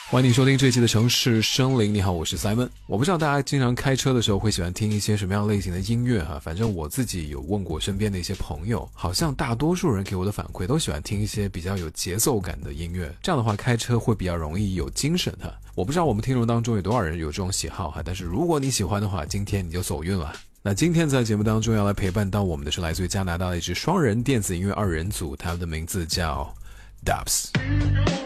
欢迎你收听这一期的城市生灵。你好，我是 Simon。 我不知道大家经常开车的时候会喜欢听一些什么样类型的音乐哈，反正我自己有问过身边的一些朋友，好像大多数人给我的反馈都喜欢听一些比较有节奏感的音乐，这样的话开车会比较容易有精神哈。我不知道我们听众当中有多少人有这种喜好哈，但是如果你喜欢的话，今天你就走运了。那今天在节目当中要来陪伴到我们的是来自于加拿大的一支双人电子音乐二人组，他们的名字叫 Dubs。